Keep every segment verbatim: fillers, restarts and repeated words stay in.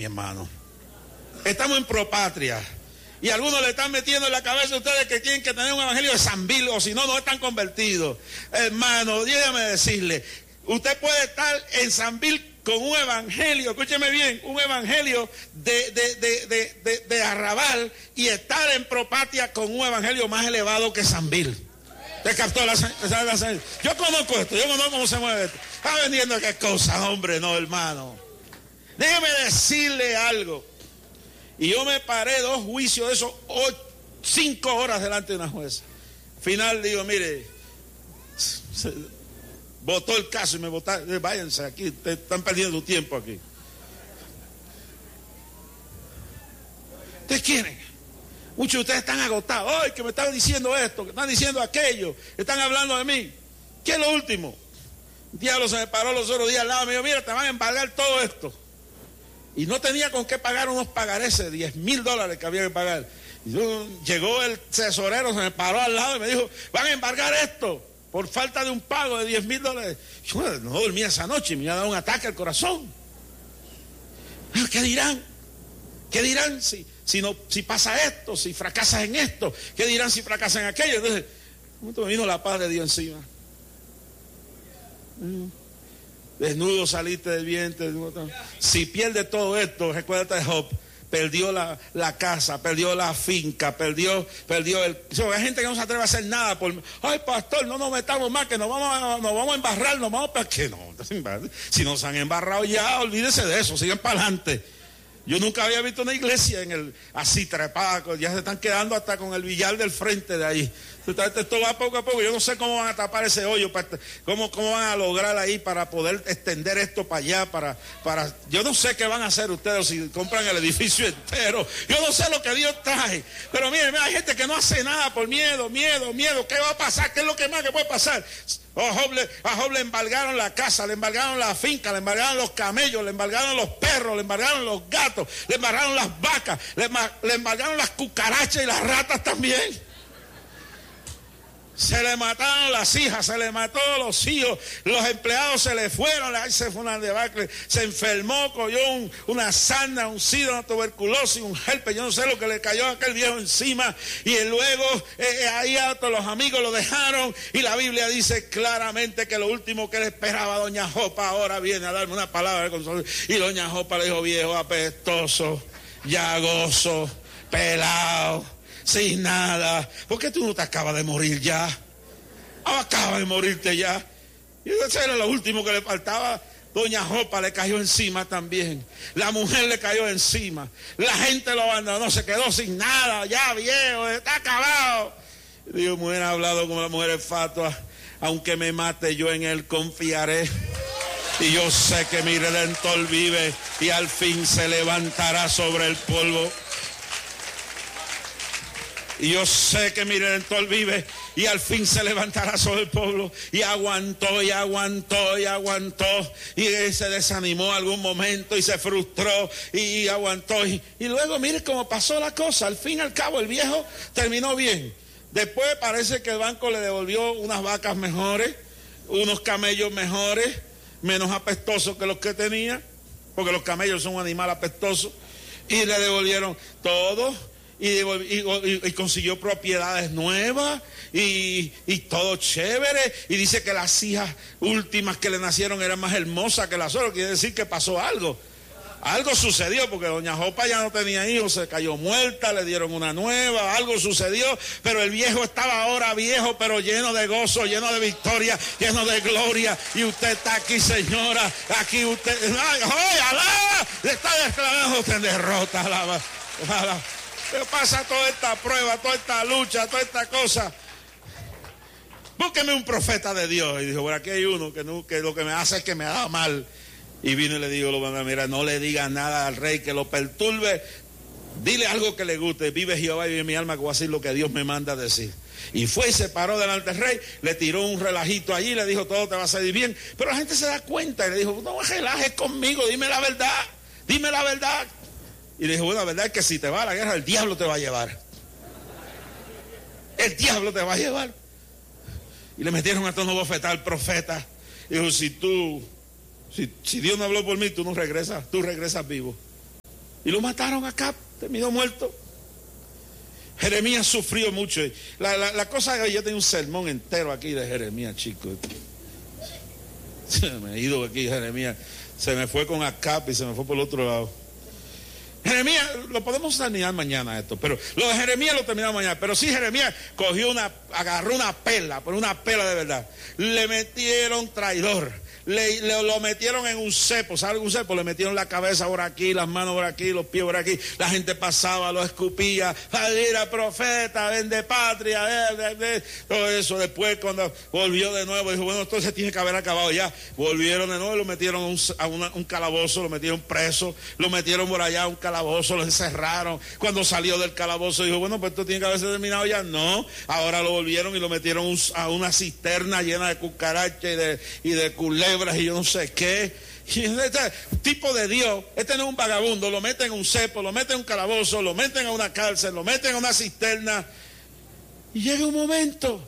mi hermano. Estamos en propatria. Y algunos le están metiendo en la cabeza a ustedes que tienen que tener un evangelio de Sanville, o si no, no están convertidos. Hermano, déjame decirle, usted puede estar en Sanville con un evangelio, escúcheme bien, un evangelio de, de, de, de, de, de arrabal, y estar en propatria con un evangelio más elevado que Sanville. ¿Te captó la, la, la, la, yo conozco esto, yo conozco cómo se mueve esto. Está vendiendo qué cosa, hombre, no, hermano. Déjeme decirle algo. Y yo me paré dos juicios de esos, ocho, cinco horas delante de una jueza. Final digo, mire, se, votó el caso y me votaron, váyanse aquí, te, están perdiendo tu tiempo aquí. ¿Ustedes quieren? Muchos de ustedes están agotados. ¡Ay, que me están diciendo esto, que están diciendo aquello, que están hablando de mí! ¿Qué es lo último? Un diablo se me paró los otros días al lado mío, mira, te van a embargar todo esto. Y no tenía con qué pagar unos pagarés de diez mil dólares que había que pagar. Y yo, llegó el tesorero, se me paró al lado y me dijo, van a embargar esto por falta de un pago de diez mil dólares. Yo no dormía esa noche, me iba a dar un ataque al corazón. ¿Qué dirán? ¿Qué dirán si, si, no, si pasa esto, si fracasas en esto? ¿Qué dirán si fracasas en aquello? Entonces, me vino la paz de Dios encima. Desnudo saliste del vientre. Si pierde todo esto, recuérdate de Job. Perdió la, la casa, perdió la finca, perdió, perdió el... Hay gente que no se atreve a hacer nada por... Ay, pastor, no nos metamos más, que nos vamos a, nos vamos a embarrar, nos vamos a... ¿Qué no? Si nos han embarrado ya, olvídese de eso, sigan para adelante. Yo nunca había visto una iglesia en el así trepada, ya se están quedando hasta con el billar del frente de ahí. Esto va poco a poco, yo no sé cómo van a tapar ese hoyo, cómo, cómo van a lograr ahí para poder extender esto para allá, para, para, yo no sé qué van a hacer ustedes si compran el edificio entero, yo no sé lo que Dios trae, pero miren, hay gente que no hace nada por miedo, miedo, miedo, ¿qué va a pasar? ¿Qué es lo que más que puede pasar? A Job, le, a Job le embargaron la casa, le embargaron la finca, le embargaron los camellos, le embargaron los perros, le embargaron los gatos, le embargaron las vacas, le, le embargaron las cucarachas y las ratas también. Se le mataron las hijas, se le mató los hijos, los empleados se le fueron, ahí se fue una debacle, se enfermó, cogió un, una sarna, un sida, una tuberculosis, un herpes, yo no sé lo que le cayó a aquel viejo encima, y luego eh, ahí a todos los amigos lo dejaron, y la Biblia dice claramente que lo último que le esperaba a doña Jopa ahora viene a darme una palabra de consuelo, y doña Jopa le dijo, viejo apestoso, llagoso, pelado, sin nada, ¿por qué tú no te acabas de morir ya? Acabas de morirte ya. Y eso era lo último que le faltaba. Doña Jopa le cayó encima también. La mujer le cayó encima. La gente lo abandonó, se quedó sin nada, ya viejo, está acabado. Dios, mujer, ha hablado como la mujer es fatua. Aunque me mate, yo en él confiaré. Y yo sé que mi Redentor vive y al fin se levantará sobre el polvo. Y yo sé que mi Redentor vive y al fin se levantará sobre el pueblo. Y aguantó y aguantó y aguantó. Y se desanimó algún momento y se frustró y aguantó. Y, y luego mire cómo pasó la cosa. Al fin y al cabo el viejo terminó bien. Después parece que el banco le devolvió unas vacas mejores, unos camellos mejores, menos apestosos que los que tenía. Porque los camellos son un animal apestoso. Y le devolvieron todo. Y, y, y consiguió propiedades nuevas y, y todo chévere, y dice que las hijas últimas que le nacieron eran más hermosas que las otras. Quiere decir que pasó algo, algo sucedió, porque doña Jopa ya no tenía hijos, se cayó muerta, le dieron una nueva, algo sucedió, pero el viejo estaba ahora viejo, pero lleno de gozo, lleno de victoria, lleno de gloria, y usted está aquí, señora, aquí usted, ¡ay, alá! Le está declarando usted en derrota, alá, alá. Pero pasa toda esta prueba, toda esta lucha, toda esta cosa. Búsqueme un profeta de Dios. Y dijo, bueno, aquí hay uno que, no, que lo que me hace es que me da mal. Y vino y le digo, mira, no le digas nada al rey que lo perturbe. Dile algo que le guste. Vive Jehová y vive mi alma, que voy a decir lo que Dios me manda a decir. Y fue y se paró delante del rey, le tiró un relajito allí, le dijo, todo te va a salir bien. Pero la gente se da cuenta y le dijo, no relajes conmigo, dime la verdad, dime la verdad. Y le dijo, bueno, la verdad es que si te va a la guerra, el diablo te va a llevar. El diablo te va a llevar. Y le metieron a tono bofetada al profeta. Y dijo, si tú, si, si Dios no habló por mí, tú no regresas, tú regresas vivo. Y lo mataron acá, terminó muerto. Jeremías sufrió mucho. La, la, la cosa que yo tengo un sermón entero aquí de Jeremías, chicos. Se me ha ido aquí Jeremías. Se me fue con Acap y se me fue por el otro lado. Jeremías, lo podemos terminar mañana esto, pero lo de Jeremías lo terminamos mañana. Pero sí, Jeremías cogió una, agarró una pela, pero una pela de verdad. Le metieron traidor. Le, le lo metieron en un cepo, ¿sabe un cepo? Le metieron la cabeza por aquí, las manos por aquí, los pies por aquí. La gente pasaba, lo escupía. Era profeta, vende patria, vende, vende, todo eso. Después, cuando volvió de nuevo, dijo: bueno, entonces tiene que haber acabado ya. Volvieron de nuevo, lo metieron a un, a una, un calabozo, lo metieron preso, lo metieron por allá a un calabozo, lo encerraron. Cuando salió del calabozo, dijo: bueno, pues esto tiene que haberse terminado ya. No, ahora lo volvieron y lo metieron a una cisterna llena de cucarachas y de, y de culebras y yo no sé qué. Y este tipo de Dios, este no es un vagabundo, lo meten en un cepo, lo meten en un calabozo, lo meten en una cárcel, lo meten en una cisterna. Y llega un momento,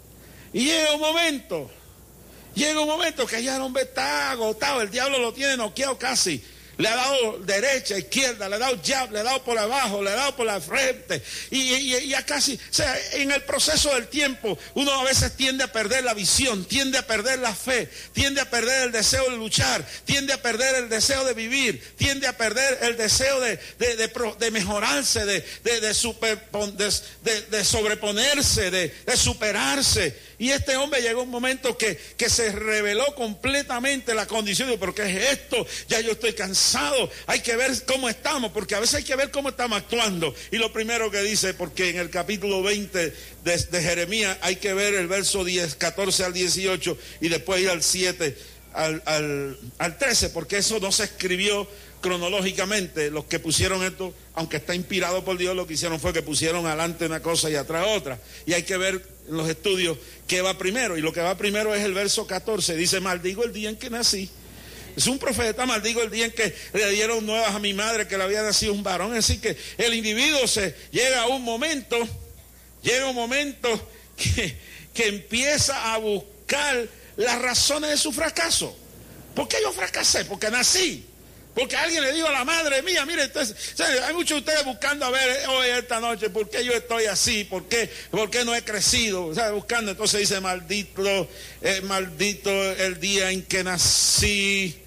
y llega un momento, llega un momento que ya el hombre está agotado, el diablo lo tiene noqueado casi. Le ha dado derecha, izquierda, le ha dado jab, le ha dado por abajo, le ha dado por la frente. Y, y, y ya casi, o sea, en el proceso del tiempo, uno a veces tiende a perder la visión, tiende a perder la fe, tiende a perder el deseo de luchar, tiende a perder el deseo de vivir, tiende a perder el deseo de, de, de, de mejorarse, de, de, de, super, de, de, de sobreponerse, de, de superarse. Y este hombre llegó un momento que, que se reveló completamente la condición. ¿Pero qué es esto? Ya yo estoy cansado. Hay que ver cómo estamos, porque a veces hay que ver cómo estamos actuando. Y lo primero que dice, porque en el capítulo veinte de, de Jeremías hay que ver el verso diez, catorce al dieciocho y después ir al siete al, al, al trece, porque eso no se escribió cronológicamente. Los que pusieron esto, aunque está inspirado por Dios, lo que hicieron fue que pusieron adelante una cosa y atrás otra. Y hay que ver en los estudios qué va primero. Y lo que va primero es el verso catorce. Dice: maldigo el día en que nací. Es un profeta: maldigo el día en que le dieron nuevas a mi madre que le había nacido un varón. Así que el individuo se llega a un momento, llega un momento que, que empieza a buscar las razones de su fracaso. ¿Por qué yo fracasé? Porque nací. Porque alguien le dijo a la madre mía: mire, entonces, hay muchos de ustedes buscando a ver hoy, esta noche, ¿por qué yo estoy así? ¿Por qué, por qué no he crecido? O sea, buscando. Entonces dice: maldito, eh, maldito el día en que nací,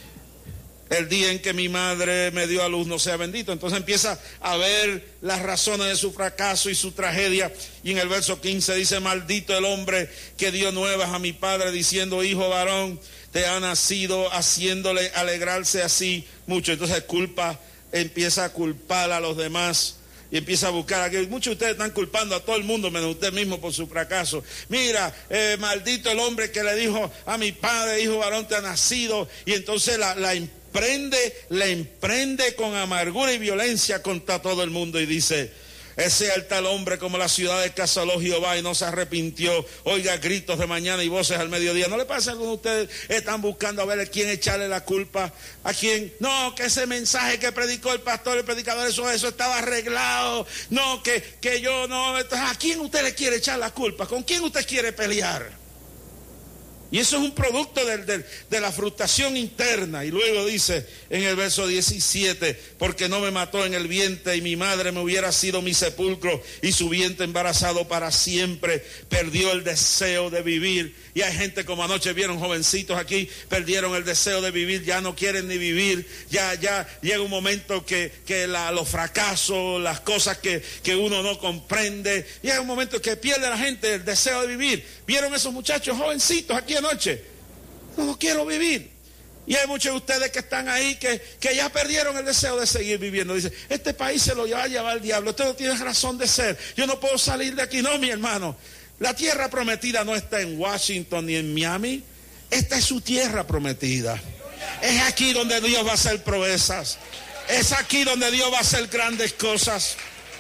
el día en que mi madre me dio a luz, no sea bendito. Entonces empieza a ver las razones de su fracaso y su tragedia. Y en el verso quince dice: maldito el hombre que dio nuevas a mi padre, diciendo: hijo varón te ha nacido, haciéndole alegrarse así mucho. Entonces culpa, empieza a culpar a los demás y empieza a buscar. Aquí muchos de ustedes están culpando a todo el mundo menos usted mismo por su fracaso. Mira, eh, maldito el hombre que le dijo a mi padre: hijo varón te ha nacido. Y entonces la, la emprende, la emprende con amargura y violencia contra todo el mundo y dice: ese el tal hombre como la ciudad de que asoló Jehová y no se arrepintió. Oiga gritos de mañana y voces al mediodía. ¿No le pasa que algunos de ustedes están buscando a ver a quién echarle la culpa? ¿A quién? No, que ese mensaje que predicó el pastor, el predicador, eso, eso estaba arreglado. No, que, que yo no. ¿A quién usted le quiere echar la culpa? ¿Con quién usted quiere pelear? Y eso es un producto de, de, de la frustración interna. Y luego dice en el verso diecisiete: porque no me mató en el vientre y mi madre me hubiera sido mi sepulcro y su vientre embarazado para siempre. Perdió el deseo de vivir. Y hay gente, como anoche vieron jovencitos aquí, perdieron el deseo de vivir, ya no quieren ni vivir. Ya, ya llega un momento que, que la, los fracasos, las cosas que, que uno no comprende, llega un momento que pierde la gente el deseo de vivir. ¿Vieron esos muchachos jovencitos aquí anoche? No, no quiero vivir. Y hay muchos de ustedes que están ahí que, que ya perdieron el deseo de seguir viviendo. Dicen: este país se lo va a llevar el diablo, usted no tiene razón de ser, yo no puedo salir de aquí. No, mi hermano, la tierra prometida no está en Washington ni en Miami. Esta es su tierra prometida. Es aquí donde Dios va a hacer proezas. Es aquí donde Dios va a hacer grandes cosas.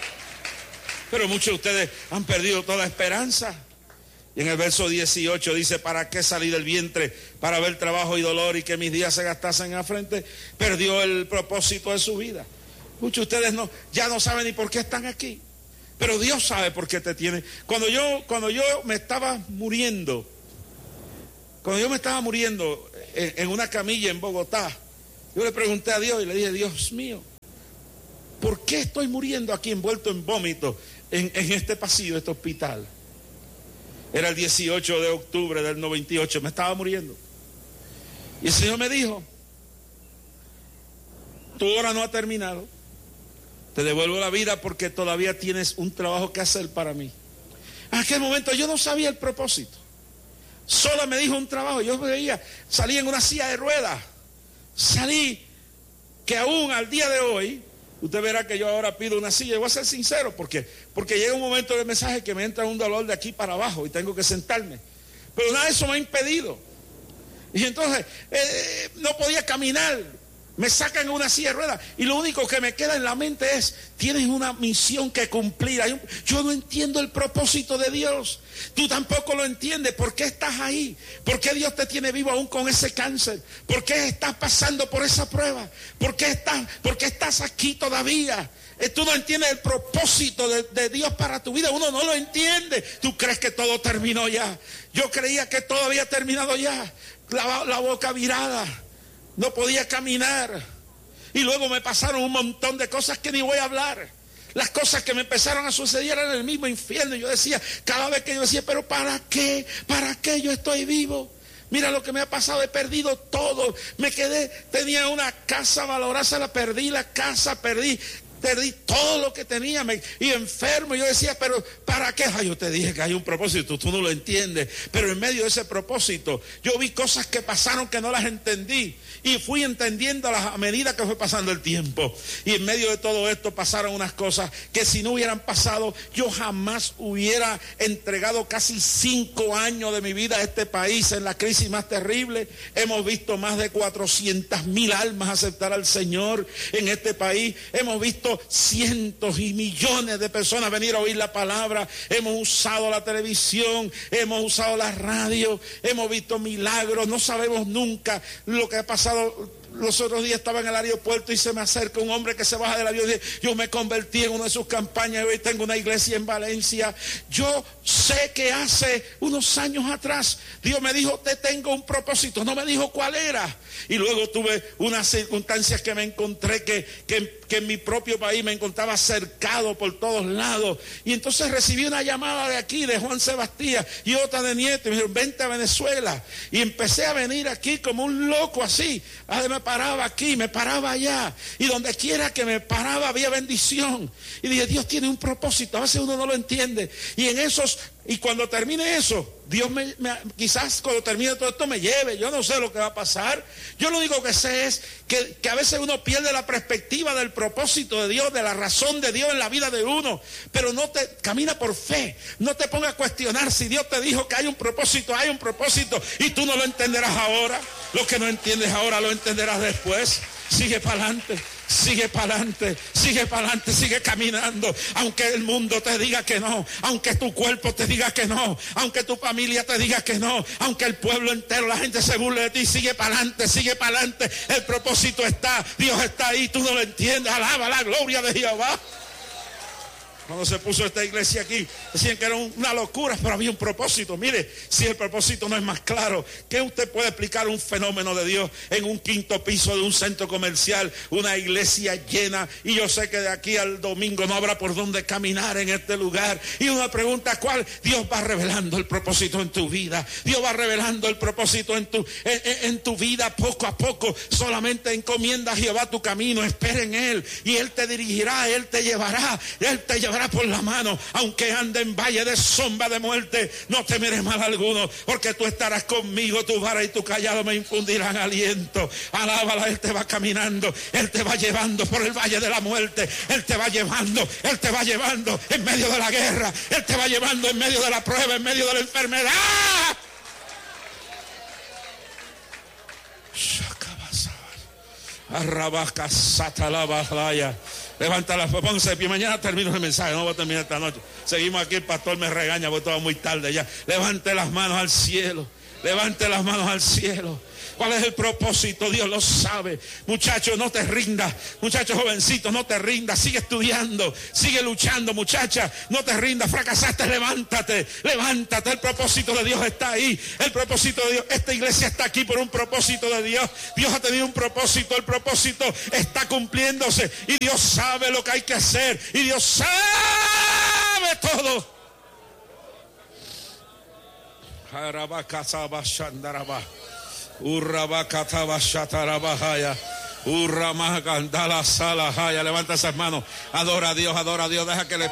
Pero muchos de ustedes han perdido toda esperanza. Y en el verso dieciocho dice: ¿para qué salí del vientre? Para ver trabajo y dolor y que mis días se gastasen en la frente. Perdió el propósito de su vida. Muchos de ustedes no, ya no saben ni por qué están aquí. Pero Dios sabe por qué te tiene. Cuando yo, cuando yo me estaba muriendo, cuando yo me estaba muriendo en, en una camilla en Bogotá, yo le pregunté a Dios y le dije: Dios mío, ¿por qué estoy muriendo aquí envuelto en vómito en, en este pasillo de este hospital? Era el dieciocho de octubre del noventa y ocho, me estaba muriendo. Y el Señor me dijo, tu hora no ha terminado, te devuelvo la vida porque todavía tienes un trabajo que hacer para mí. En aquel momento yo no sabía el propósito, solo me dijo un trabajo. Yo veía, salí en una silla de ruedas, salí que aún al día de hoy, usted verá que yo ahora pido una silla. Yo voy a ser sincero, porque, porque llega un momento del mensaje que me entra un dolor de aquí para abajo y tengo que sentarme. Pero nada de eso me ha impedido. Y entonces eh, no podía caminar. Me sacan en una silla de ruedas y lo único que me queda en la mente es, tienes una misión que cumplir. Hay un, yo no entiendo el propósito de Dios. Tú tampoco lo entiendes. ¿Por qué estás ahí? ¿Por qué Dios te tiene vivo aún con ese cáncer? ¿Por qué estás pasando por esa prueba? ¿Por qué estás, por qué estás aquí todavía? Eh, tú no entiendes el propósito de, de Dios para tu vida. Uno no lo entiende. Tú crees que todo terminó ya. Yo creía que todo había terminado ya. La, la boca virada. No podía caminar. Y luego me pasaron un montón de cosas que ni voy a hablar. Las cosas que me empezaron a suceder eran el mismo infierno. Yo decía, cada vez que yo decía, pero ¿para qué? ¿Para qué yo estoy vivo? Mira lo que me ha pasado, he perdido todo. Me quedé, tenía una casa valorada, la perdí, la casa perdí. Perdí todo lo que tenía, me, y enfermo. Yo decía, pero ¿para qué? Ay, yo te dije que hay un propósito, tú no lo entiendes. Pero en medio de ese propósito, yo vi cosas que pasaron que no las entendí. Y fui entendiéndolas a medida que fue pasando el tiempo. Y en medio de todo esto pasaron unas cosas que si no hubieran pasado, yo jamás hubiera entregado casi cinco años de mi vida a este país en la crisis más terrible. Hemos visto más de cuatrocientas mil almas aceptar al Señor en este país. Hemos visto cientos y millones de personas venir a oír la palabra. Hemos usado la televisión, hemos usado la radio, hemos visto milagros. No sabemos nunca lo que ha pasado. Los otros días estaba en el aeropuerto y se me acerca un hombre que se baja del avión y dice, yo me convertí en una de sus campañas y hoy tengo una iglesia en Valencia. Yo sé que hace unos años atrás Dios me dijo, te tengo un propósito. No me dijo cuál era. Y luego tuve unas circunstancias que me encontré que, que, que en mi propio país me encontraba cercado por todos lados. Y entonces recibí una llamada de aquí, de Juan Sebastián, y otra de Nieto, y me dijeron, vente a Venezuela. Y empecé a venir aquí como un loco así. Me paraba aquí, me paraba allá. Y donde quiera que me paraba había bendición. Y dije, Dios tiene un propósito. A veces uno no lo entiende. Y en esos... Y cuando termine eso, Dios me, me, quizás cuando termine todo esto me lleve. Yo no sé lo que va a pasar. Yo lo único que sé es que, que a veces uno pierde la perspectiva del propósito de Dios, de la razón de Dios en la vida de uno. Pero no te camina por fe. No te pongas a cuestionar si Dios te dijo que hay un propósito, hay un propósito y tú no lo entenderás ahora. Lo que no entiendes ahora lo entenderás después. Sigue para adelante. Sigue para adelante, sigue para adelante, sigue caminando. Aunque el mundo te diga que no, aunque tu cuerpo te diga que no, aunque tu familia te diga que no, aunque el pueblo entero, la gente se burle de ti, sigue para adelante, sigue para adelante. El propósito está, Dios está ahí, tú no lo entiendes. Alaba la gloria de Jehová. Cuando se puso esta iglesia aquí, decían que era una locura, pero había un propósito. Mire, si el propósito no es más claro, ¿qué usted puede explicar un fenómeno de Dios en un quinto piso de un centro comercial, una iglesia llena? Y yo sé que de aquí al domingo no habrá por dónde caminar en este lugar. Y una pregunta, ¿cuál? Dios va revelando el propósito en tu vida. Dios va revelando el propósito en tu, en, en, en tu vida poco a poco. Solamente encomienda a Jehová tu camino, espera en Él. Y Él te dirigirá, Él te llevará, Él te llevará por la mano. Aunque ande en valle de sombra de muerte, no temeré mal alguno, porque tú estarás conmigo, tu vara y tu callado me infundirán aliento. Alábala, Él te va caminando, Él te va llevando por el valle de la muerte, Él te va llevando, Él te va llevando en medio de la guerra, Él te va llevando en medio de la prueba, en medio de la enfermedad. Arrabaca satalabaya. Levanta las manos, pónganse de pie. Mañana termino el mensaje, no voy a terminar esta noche. Seguimos aquí, el pastor me regaña porque todo muy tarde ya. Levante las manos al cielo, levante las manos al cielo. ¿Cuál es el propósito? Dios lo sabe. Muchacho, no te rindas. Muchacho jovencito, no te rindas. Sigue estudiando, sigue luchando. Muchacha, no te rindas. Fracasaste, levántate, levántate. El propósito de Dios está ahí. El propósito de Dios, esta iglesia está aquí por un propósito de Dios. Dios ha tenido un propósito. El propósito está cumpliéndose. Y Dios sabe lo que hay que hacer. Y Dios sabe todo. Levanta esas manos, adora a Dios, adora a Dios, deja que le